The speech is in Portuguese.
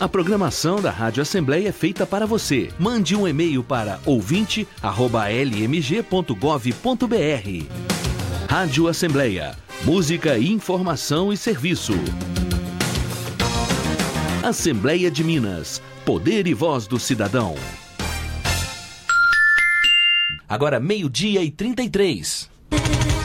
A programação da Rádio Assembleia é feita para você. Mande um e-mail para ouvinte@lmg.gov.br. Rádio Assembleia. Música, informação e serviço. Assembleia de Minas. Poder e voz do cidadão. Agora 12:33.